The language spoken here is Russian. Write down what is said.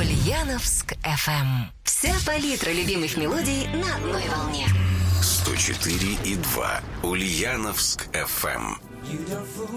Ульяновск FM. Вся палитра любимых мелодий на одной волне. 104,2 Ульяновск FM. You don't fool